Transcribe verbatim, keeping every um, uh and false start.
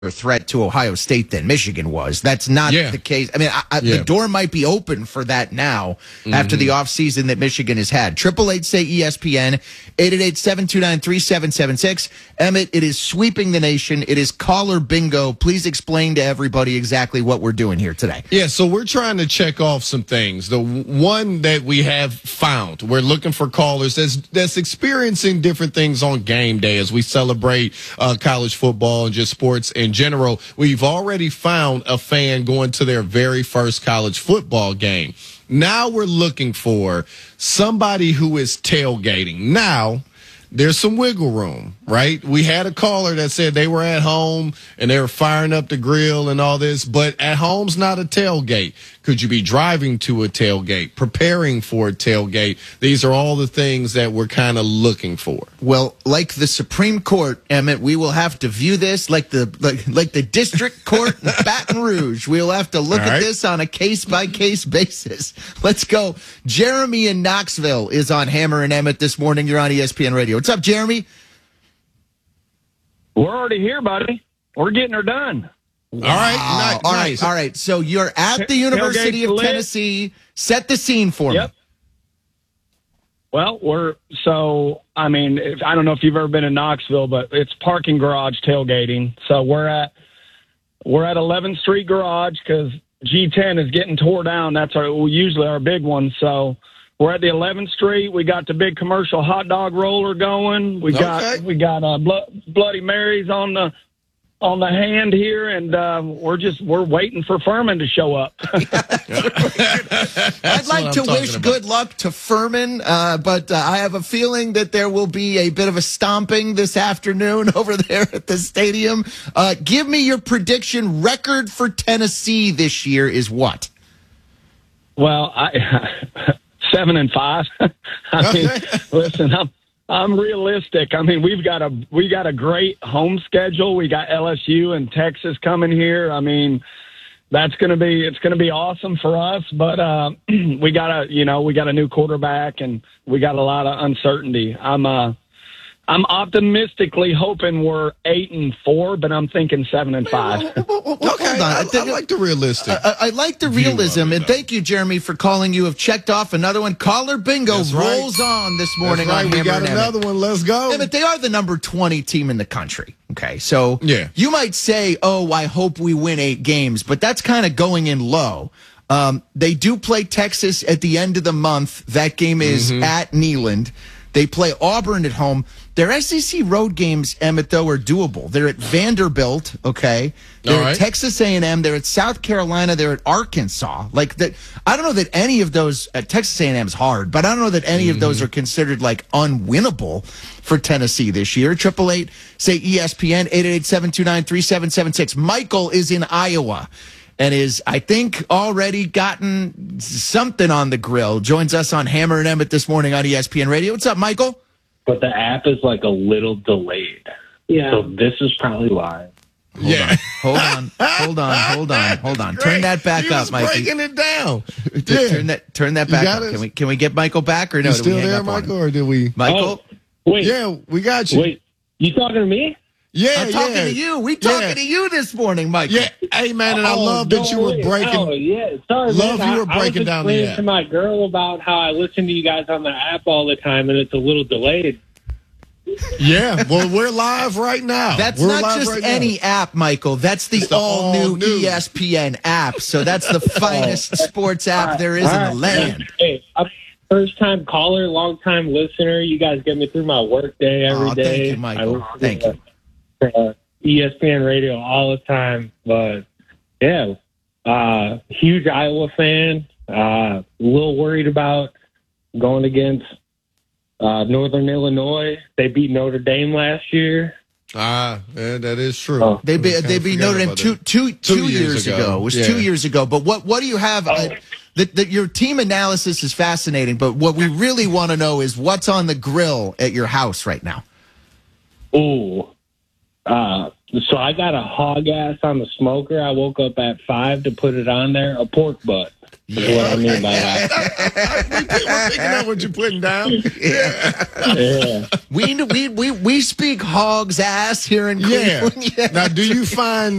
threat to Ohio State than Michigan was. That's not yeah. the case. I mean, I, I, yeah. the door might be open for that now mm-hmm. after the offseason that Michigan has had. Triple eight say E S P N, eight eight eight, seven two nine, three seven seven six. Emmett, it is sweeping the nation. It is caller bingo. Please explain to everybody exactly what we're doing here today. Yeah, so we're trying to check off some things. The one that we have found, we're looking for callers that's, that's experiencing different things on game day as we celebrate uh, college football and just sports in general. We've already found a fan going to their very first college football game. Now we're looking for somebody who is tailgating. Now, there's some wiggle room, right? We had a caller that said they were at home and they were firing up the grill and all this, but at home's not a tailgate. Could you be driving to a tailgate, preparing for a tailgate? These are all the things that we're kind of looking for. Well, like the Supreme Court, Emmett, we will have to view this like the like, like the district court in Baton Rouge. We'll have to look all at right. this on a case-by-case basis. Let's go. Jeremy in Knoxville is on Hammer and Emmett this morning. You're on E S P N Radio. What's up, Jeremy? We're already here, buddy. We're getting her done. All right. Nice. All right. All right. So you're at the University of Tennessee. Set the scene for yep. me. Well, we're so, I mean, if, I don't know if you've ever been in Knoxville, but it's parking garage tailgating. So we're at, we're at eleventh Street Garage because G ten is getting tore down. That's our, usually our big one. So we're at the eleventh Street. We got the big commercial hot dog roller going. We got, okay. we got uh, Blo- Bloody Marys on the, on the hand here, and uh, we're just we're waiting for Furman to show up. I'd like to wish about. good luck to Furman, uh, but uh, I have a feeling that there will be a bit of a stomping this afternoon over there at the stadium. Uh, give me your prediction. Record for Tennessee this year is what? Well, I seven and five. I mean, listen, I'm. I'm realistic. I mean, we've got a we got a great home schedule. We got L S U and Texas coming here. I mean, that's gonna be it's gonna be awesome for us. But uh, we got a you know we got a new quarterback and we got a lot of uncertainty. I'm uh I'm optimistically hoping we're eight and four, but I'm thinking seven and five. Okay, I, I like the realistic. I, I like the realism, and thank you, Jeremy, for calling. You have checked off another one. Caller bingo That's rolls right. on this morning. That's right. On we Hammer got and another Emmett. one. Let's go. Emmett, they are the number twenty team in the country. Okay, so yeah. you might say, "Oh, I hope we win eight games," but that's kind of going in low. Um, they do play Texas at the end of the month. That game is mm-hmm. at Neyland. They play Auburn at home. Their S E C road games, Emmett, though, are doable. They're at Vanderbilt, okay? They're All right. at Texas A and M. They're at South Carolina. They're at Arkansas. Like that, I don't know that any of those. Uh, Texas A and M is hard, but I don't know that any mm-hmm. of those are considered like unwinnable for Tennessee this year. Triple eight, say E S P N eight eight eight, seven two nine, three seven seven six. Michael is in Iowa and is, I think, already gotten something on the grill. Joins us on Hammer and Emmett this morning on E S P N Radio. What's up, Michael? But the app is like a little delayed. Yeah. So this is probably live. Hold yeah. on. Hold on. Hold on. Hold on. Hold on. Turn that back he up, was Mikey. breaking it down. T- yeah. Turn that turn that back up. It? Can we can we get Michael back or no? You do still we hang there, up on Michael, him? or did we? Michael? Oh, wait. Yeah, we got you. Wait. You talking to me? Yeah, I'm talking yeah. to you. We talking yeah. to you this morning, Michael. Yeah. Hey, man, and I oh, love that you were breaking. Oh, yeah. Sorry, love man. you were I, breaking I was down the explaining app. to my girl about how I listen to you guys on the app all the time, and it's a little delayed. Yeah, well, we're live right now. That's we're not live just right any now. app, Michael. That's the, the all new all-new. E S P N app. So that's the finest sports app there is All in right. the land. Hey, I'm first time caller, long time listener. You guys get me through my work day every Aw, day. thank you, Michael. I Thank you. Uh, E S P N Radio all the time. But, yeah, uh, huge Iowa fan. Uh, a little worried about going against uh, Northern Illinois. They beat Notre Dame last year. Ah, yeah, that is true. Oh. They be, they beat Notre Dame two, two, two, two years, years ago. ago. It was yeah. two years ago. But what, what do you have? Oh. Uh, the, the, your team analysis is fascinating, but what we really want to know is what's on the grill at your house right now. Ooh. Uh, so I got a hog ass on the smoker. I woke up at five to put it on there. A pork butt. That's Yeah. what I mean by that. We're picking up what you're putting down. Yeah. Yeah. We we we we speak hog's ass here in Yeah. Cleveland. Now, do you find